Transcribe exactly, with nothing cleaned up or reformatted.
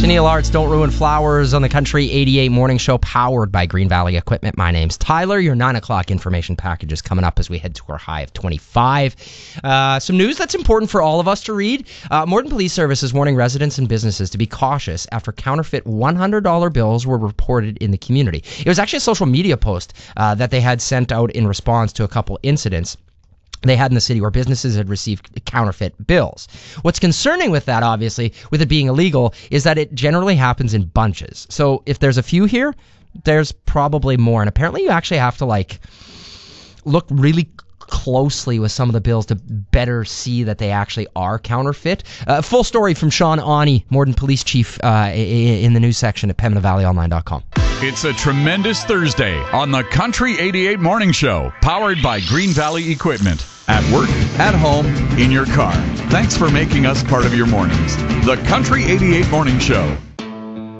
Tennille Arts, Don't Ruin Flowers on the Country eighty-eight Morning Show, powered by Green Valley Equipment. My name's Tyler. Your nine o'clock information package is coming up as we head to our high of twenty-five. Uh, some news that's important for all of us to read. Uh, Morden Police Service is warning residents and businesses to be cautious after counterfeit one hundred dollar bills were reported in the community. It was actually a social media post uh, that they had sent out in response to a couple incidents they had in the city where businesses had received counterfeit bills. What's concerning with that, obviously, with it being illegal, is that it generally happens in bunches. So if there's a few here, there's probably more. And apparently you actually have to, like, look really closely with some of the bills to better see that they actually are counterfeit. Uh, full story from Sean Ani, Morden Police Chief, uh, in the news section at pembina valley online dot com. It's a tremendous Thursday on the Country eighty-eight Morning Show, powered by Green Valley Equipment. At work, at home, in your car. Thanks for making us part of your mornings. The Country eighty-eight Morning Show.